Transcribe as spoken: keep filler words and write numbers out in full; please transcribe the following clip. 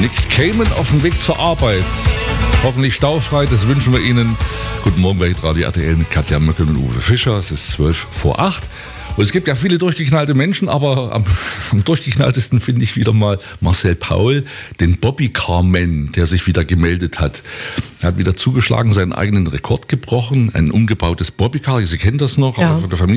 Nick Cayman auf dem Weg zur Arbeit. Hoffentlich staufrei, das wünschen wir Ihnen. Guten Morgen bei Radio R T L mit Katja Möckel und Uwe Fischer. Es ist zwölf vor acht. Und es gibt ja viele durchgeknallte Menschen, aber am, am durchgeknalltesten finde ich wieder mal Marcel Paul, den Bobbycar-Man, der sich wieder gemeldet hat. Er hat wieder zugeschlagen, seinen eigenen Rekord gebrochen, ein umgebautes Bobbycar, Sie kennen das noch, ja. aber von der Familie